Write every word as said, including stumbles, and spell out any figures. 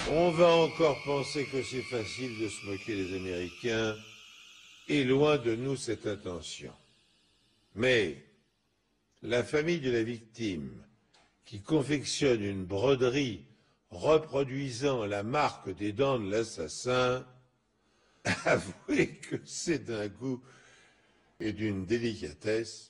On va encore penser que c'est facile de se moquer des Américains, et loin de nous cette intention. Mais la famille de la victime, qui confectionne une broderie reproduisant la marque des dents de l'assassin, avouez que c'est d'un goût et d'une délicatesse